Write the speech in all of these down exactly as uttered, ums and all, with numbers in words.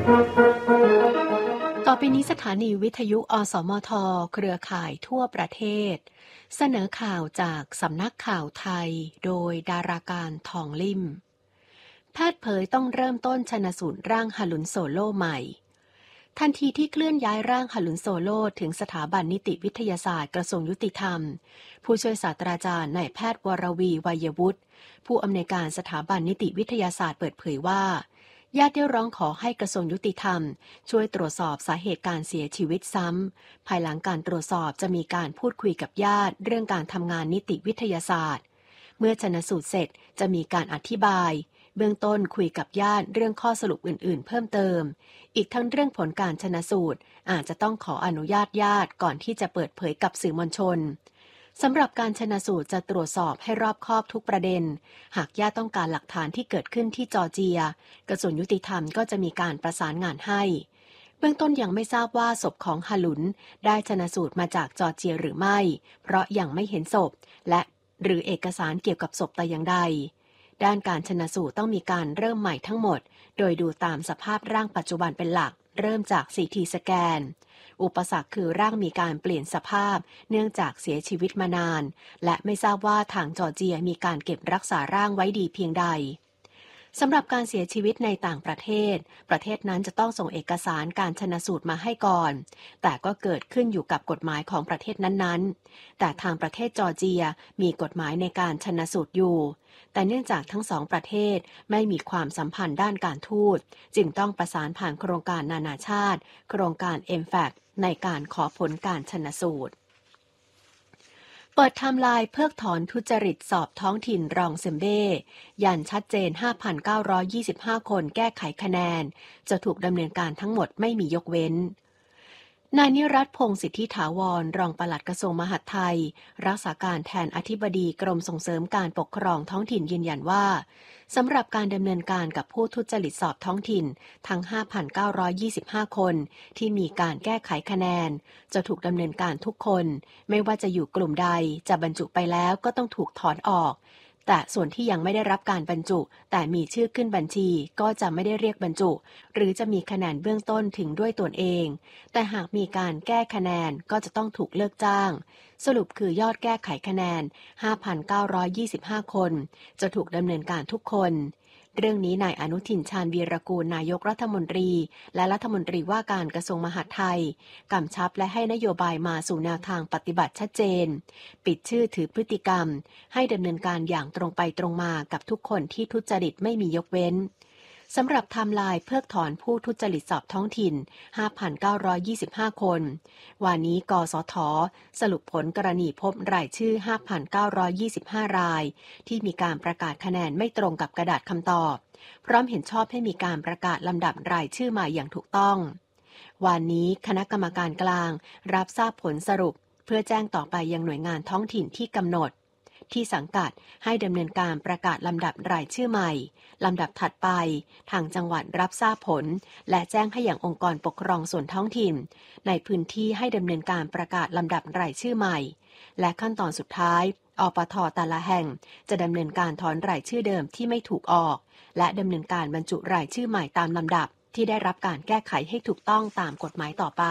ต่อไปนี้สถานีวิทยุอสมทเครือข่ายทั่วประเทศเสนอข่าวจากสำนักข่าวไทยโดยดาราการทองลิ่มแพทย์เผยต้องเริ่มต้นชันสูตรร่างหลุนโซโล่ใหม่ทันทีที่เคลื่อนย้ายร่างหลุนโซโล่ถึงสถาบันนิติวิทยาศาสตร์กระทรวงยุติธรรมผู้ช่วยศาสตราจารย์นายแพทย์วรวีวัยวุฒิผู้อำนวยการสถาบันนิติวิทยาศาสตร์เปิดเผยว่าญาติได้ร้องขอให้กระทรวงยุติธรรมช่วยตรวจสอบสาเหตุการเสียชีวิตซ้ำภายหลังการตรวจสอบจะมีการพูดคุยกับญาติเรื่องการทำงานนิติวิทยาศาสตร์เมื่อชันสูตรเสร็จจะมีการอธิบายเบื้องต้นคุยกับญาติเรื่องข้อสรุปอื่นๆเพิ่มเติมอีกทั้งเรื่องผลการชันสูตรอาจจะต้องขออนุญาตญาติก่อนที่จะเปิดเผยกับสื่อมวลชนสำหรับการชันสูตรจะตรวจสอบให้รอบคอบทุกประเด็นหากญาติต้องการหลักฐานที่เกิดขึ้นที่จอร์เจียกระทรวงยุติธรรมก็จะมีการประสานงานให้เบื้องต้นยังไม่ทราบว่าศพของฮาลุนได้ชันสูตรมาจากจอร์เจียหรือไม่เพราะยังไม่เห็นศพและหรือเอกสารเกี่ยวกับศพแต่อย่างใดด้านการชันสูตรต้องมีการเริ่มใหม่ทั้งหมดโดยดูตามสภาพร่างปัจจุบันเป็นหลักเริ่มจาก ซี ที สแกนอุปสรรคคือร่างมีการเปลี่ยนสภาพเนื่องจากเสียชีวิตมานานและไม่ทราบว่าทางจอร์เจียมีการเก็บรักษาร่างไว้ดีเพียงใดสำหรับการเสียชีวิตในต่างประเทศประเทศนั้นจะต้องส่งเอกสารการชันสูตรมาให้ก่อนแต่ก็เกิดขึ้นอยู่กับกฎหมายของประเทศนั้นๆแต่ทางประเทศจอร์เจียมีกฎหมายในการชันสูตรอยู่แต่เนื่องจากทั้งสองประเทศไม่มีความสัมพันธ์ด้านการทูตจึงต้องประสานผ่านโครงการนานาชาติโครงการ เอ็ม แฟค ในการขอผลการชันสูตรเปิดไทม์ไลน์เพิกถอนทุจริตสอบท้องถิ่นรองเซมเบ้ยันชัดเจน ห้าพันเก้าร้อยยี่สิบห้า คนแก้ไขคะแนนจะถูกดำเนินการทั้งหมดไม่มียกเว้นนายนิรัตน์พงษ์สิทธิถาวรรองปลัดกระทรวงมหาดไทยรักษาการแทนอธิบดีกรมส่งเสริมการปกครองท้องถิ่นยืนยันว่าสำหรับการดำเนินการกับผู้ทุจริตสอบท้องถิ่นทั้ง ห้าพันเก้าร้อยยี่สิบห้า คนที่มีการแก้ไขคะแนนจะถูกดำเนินการทุกคนไม่ว่าจะอยู่กลุ่มใดจะบรรจุไปแล้วก็ต้องถูกถอนออกแต่ส่วนที่ยังไม่ได้รับการบรรจุแต่มีชื่อขึ้นบัญชีก็จะไม่ได้เรียกบรรจุหรือจะมีคะแนนเบื้องต้นถึงด้วยตนเองแต่หากมีการแก้คะแนนก็จะต้องถูกเลิกจ้างสรุปคือยอดแก้ไขคะแนน ห้าพันเก้าร้อยยี่สิบห้า คนจะถูกดำเนินการทุกคนเรื่องนี้นายอนุทินชาญวีรกูลนายกรัฐมนตรีและรัฐมนตรีว่าการกระทรวงมหาดไทยกำชับและให้นโยบายมาสู่แนวทางปฏิบัติชัดเจนปิดชื่อถือพฤติกรรมให้ดำเนินการอย่างตรงไปตรงมากับทุกคนที่ทุจริตไม่มียกเว้นสำหรับไทม์ไลน์เพิกถอนผู้ทุจริตสอบท้องถิ่น ห้าพันเก้าร้อยยี่สิบห้า คนวันนี้กสทสรุปผลกรณีพบรายชื่อ ห้าพันเก้าร้อยยี่สิบห้า รายที่มีการประกาศคะแนนไม่ตรงกับกระดาษคำตอบพร้อมเห็นชอบให้มีการประกาศลำดับรายชื่อใหม่อย่างถูกต้องวันนี้คณะกรรมการกลางรับทราบผลสรุปเพื่อแจ้งต่อไปยังหน่วยงานท้องถิ่นที่กำหนดที่สังกัดให้ดำเนินการประกาศลำดับรายชื่อใหม่ลำดับถัดไปทางจังหวัดรับทราบผลและแจ้งให้อย่างองค์กรปกครองส่วนท้องถิ่นในพื้นที่ให้ดำเนินการประกาศลำดับรายชื่อใหม่และขั้นตอนสุดท้ายอปท.แต่ละแห่งจะดำเนินการถอนรายชื่อเดิมที่ไม่ถูกออกและดำเนินการบรรจุรายชื่อใหม่ตามลำดับที่ได้รับการแก้ไขให้ถูกต้องตามกฎหมายต่อไป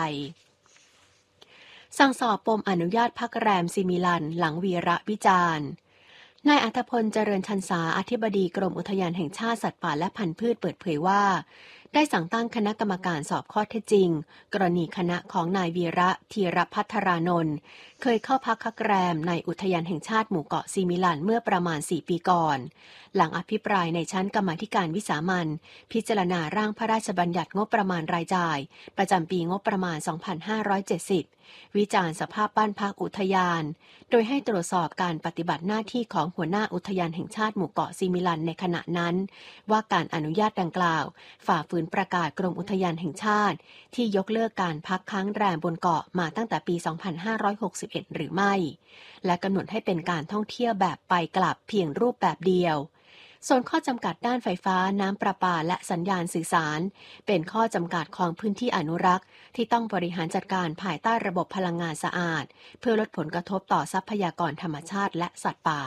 สั่งสอบปมอนุญาตพักแรมซิมิลันหลังวีระวิจารณ์นายอัธพลเจริญชันษาอธิบดีกรมอุทยานแห่งชาติสัตว์ป่าและพันธุ์พืชเปิดเผยว่าได้สั่งตั้งคณะกรรมการสอบข้อเท็จจริงกรณีคณะของนายวีระธีรพัทรานนท์เคยเข้าพักพักแรมในอุทยานแห่งชาติหมู่เกาะซิมิลันเมื่อประมาณสี่ปีก่อนหลังอภิปรายในชั้นกรรมาธิการวิสามัญพิจารณาร่างพระราชบัญญัติงบประมาณรายจ่ายประจำปีงบประมาณ สองพันห้าร้อยเจ็ดสิบ วิจารณ์สภาพบ้านพักอุทยานโดยให้ตรวจสอบการปฏิบัติหน้าที่ของหัวหน้าอุทยานแห่งชาติหมู่เกาะซิมิลันในขณะนั้นว่าการอนุญาตดังกล่าวฝ่าฝืนประกาศกรมอุทยานแห่งชาติที่ยกเลิกการพักค้างแรมบนเกาะมาตั้งแต่ปี สองพันห้าร้อยหกสิบเอ็ด หรือไม่และกำหนดให้เป็นการท่องเที่ยวแบบไปกลับเพียงรูปแบบเดียวส่วนข้อจำกัดด้านไฟฟ้าน้ำประปาและสัญญาณสื่อสารเป็นข้อจำกัดของพื้นที่อนุรักษ์ที่ต้องบริหารจัดการภายใต้ระบบพลังงานสะอาดเพื่อลดผลกระทบต่อทรัพยากรธรรมชาติและสัตว์ป่า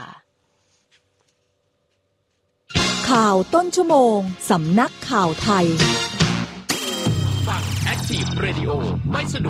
ข่าวต้นชั่วโมงสำนักข่าวไทย Alternative Radio ไม่สะดวก